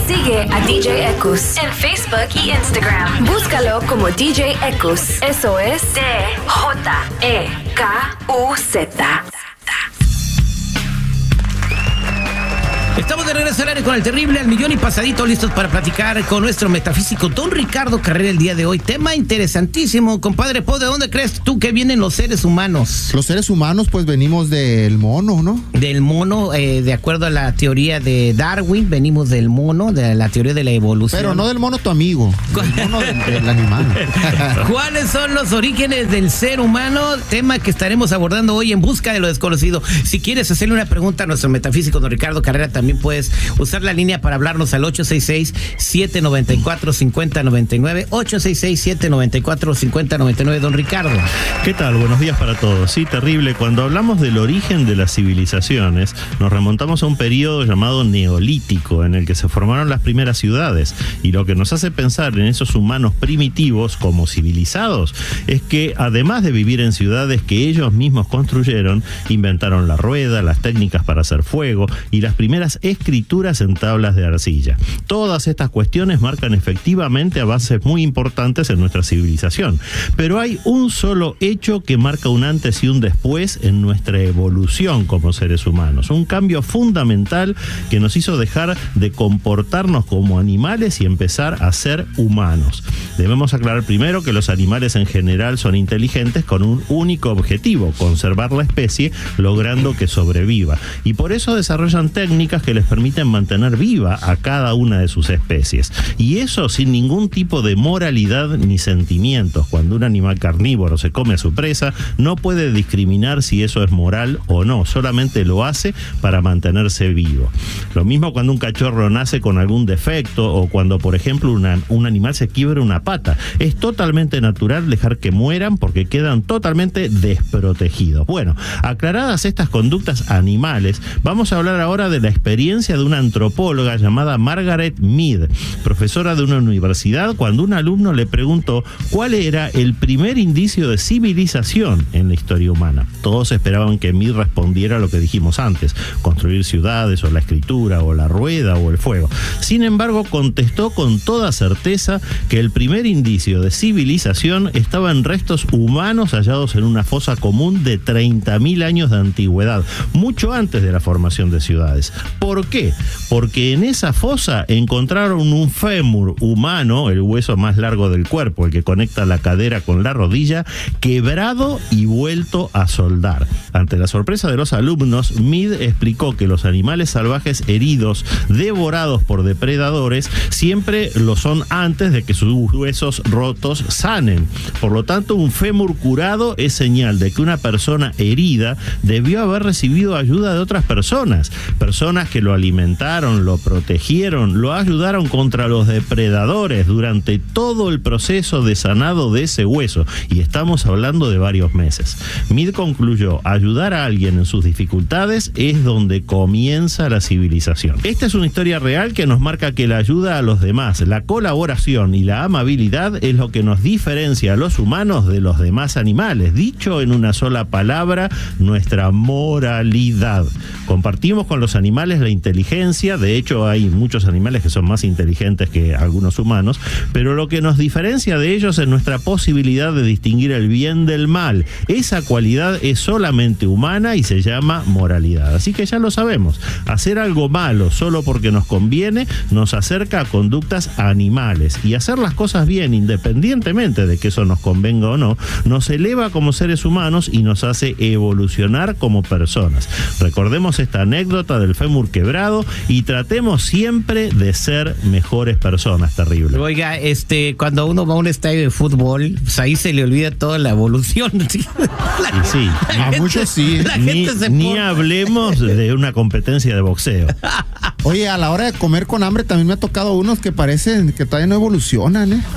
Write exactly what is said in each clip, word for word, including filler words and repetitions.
Sigue a D J Ekus en Facebook y Instagram. Búscalo como D J Ekus. Eso es D J E K U Z. Estamos de regreso al aire con el terrible al millón y pasadito, listos para platicar con nuestro metafísico don Ricardo Carrera el día de hoy. Tema interesantísimo, compadre Po, ¿de dónde crees tú que vienen los seres humanos? Los seres humanos pues venimos del mono, ¿no? Del mono, eh, de acuerdo a la teoría de Darwin, venimos del mono, de la teoría de la evolución. Pero no del mono tu amigo, del mono del, del animal. ¿Cuáles son los orígenes del ser humano? Tema que estaremos abordando hoy en Busca de lo Desconocido. Si quieres hacerle una pregunta a nuestro metafísico don Ricardo Carrera, también puedes usar la línea para hablarnos al ocho seis seis, siete nueve cuatro, cinco cero nueve nueve, ocho seis seis, siete nueve cuatro, cinco cero nueve nueve. Don Ricardo. ¿Qué tal? Buenos días para todos. Sí, terrible. Cuando hablamos del origen de las civilizaciones, nos remontamos a un periodo llamado Neolítico, en el que se formaron las primeras ciudades. Y lo que nos hace pensar en esos humanos primitivos como civilizados es que, además de vivir en ciudades que ellos mismos construyeron, inventaron la rueda, las técnicas para hacer fuego y las primeras escrituras en tablas de arcilla. Todas estas cuestiones marcan efectivamente avances muy importantes en nuestra civilización, pero hay un solo hecho que marca un antes y un después en nuestra evolución como seres humanos, un cambio fundamental que nos hizo dejar de comportarnos como animales y empezar a ser humanos. Debemos aclarar primero que los animales en general son inteligentes con un único objetivo: conservar la especie, logrando que sobreviva, y por eso desarrollan técnicas que les permiten mantener viva a cada una de sus especies, y eso sin ningún tipo de moralidad ni sentimientos. Cuando un animal carnívoro se come a su presa, no puede discriminar si eso es moral o no, solamente lo hace para mantenerse vivo. Lo mismo cuando un cachorro nace con algún defecto o cuando, por ejemplo, una, un animal se quiebra una pata. Es totalmente natural dejar que mueran porque quedan totalmente desprotegidos. Bueno, aclaradas estas conductas animales, vamos a hablar ahora de la experiencia de una antropóloga llamada Margaret Mead, profesora de una universidad, cuando un alumno le preguntó cuál era el primer indicio de civilización en la historia humana. Todos esperaban que Mead respondiera lo que dijimos antes: construir ciudades, o la escritura, o la rueda, o el fuego. Sin embargo, contestó con toda certeza que el primer indicio de civilización estaba en restos humanos hallados en una fosa común de treinta mil años de antigüedad, mucho antes de la formación de ciudades. ¿Por qué? Porque en esa fosa encontraron un fémur humano, el hueso más largo del cuerpo, el que conecta la cadera con la rodilla, quebrado y vuelto a soldar. Ante la sorpresa de los alumnos, Mead explicó que los animales salvajes heridos, devorados por depredadores, siempre lo son antes de que sus huesos rotos sanen. Por lo tanto, un fémur curado es señal de que una persona herida debió haber recibido ayuda de otras personas, personas que lo alimentaron, lo protegieron, lo ayudaron contra los depredadores durante todo el proceso de sanado de ese hueso, y estamos hablando de varios meses. Mead concluyó: ayudar a alguien en sus dificultades es donde comienza la civilización. Esta es una historia real que nos marca que la ayuda a los demás, la colaboración y la amabilidad es lo que nos diferencia a los humanos de los demás animales. Dicho en una sola palabra, nuestra moralidad. Compartimos con los animales la inteligencia, de hecho hay muchos animales que son más inteligentes que algunos humanos, pero lo que nos diferencia de ellos es nuestra posibilidad de distinguir el bien del mal. Esa cualidad es solamente humana y se llama moralidad. Así que ya lo sabemos, hacer algo malo solo porque nos conviene nos acerca a conductas animales, y hacer las cosas bien independientemente de que eso nos convenga o no, nos eleva como seres humanos y nos hace evolucionar como personas. Recordemos esta anécdota del fémur quebrado y tratemos siempre de ser mejores personas. Terrible. Oiga, este, cuando uno va a un estadio de fútbol, pues ahí se le olvida toda la evolución. ¿Sí? La, y sí, la a gente, muchos sí. La ni, gente se ni pone... hablemos de una competencia de boxeo. Oye, a la hora de comer con hambre también me ha tocado unos que parecen que todavía no evolucionan, ¿eh?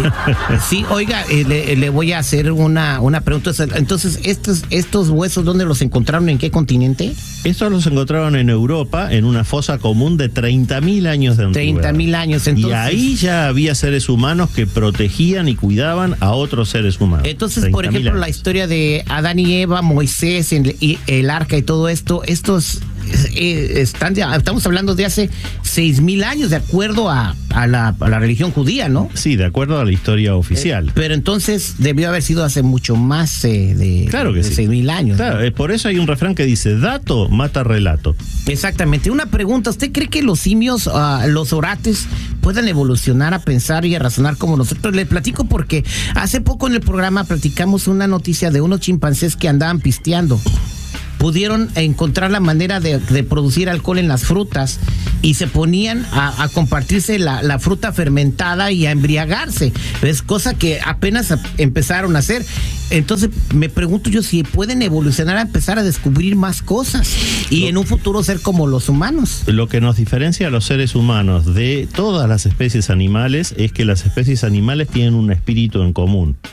Sí, oiga, eh, le, le voy a hacer una, una pregunta. Entonces, estos, estos huesos, ¿dónde los encontraron? ¿En qué continente? Estos los encontraron en Europa, en una fosa común de treinta mil años de antigüedad. treinta mil años, entonces. Y ahí ya había seres humanos que protegían y cuidaban a otros seres humanos. Entonces, por ejemplo, la historia de Adán y Eva, Moisés, el, y el arca y todo esto, estos eh, están ya, estamos hablando de hace seis mil años, de acuerdo a, a, la, a la religión judía, ¿no? Sí, de acuerdo a la historia oficial. Eh, pero entonces debió haber sido hace mucho más eh, de, claro que de sí. seis mil años. Claro, ¿no? eh, por eso hay un refrán que dice, dato mata relato. Exactamente. Una pregunta, ¿usted cree que los simios, uh, los orates, puedan evolucionar a pensar y a razonar como nosotros? Le platico porque hace poco en el programa platicamos una noticia de unos chimpancés que andaban pisteando. Pudieron encontrar la manera de, de producir alcohol en las frutas y se ponían a, a compartirse la, la fruta fermentada y a embriagarse. Es cosa que apenas empezaron a hacer. Entonces me pregunto yo si pueden evolucionar a empezar a descubrir más cosas y Lo, en un futuro ser como los humanos. Lo que nos diferencia a los seres humanos de todas las especies animales es que las especies animales tienen un espíritu en común.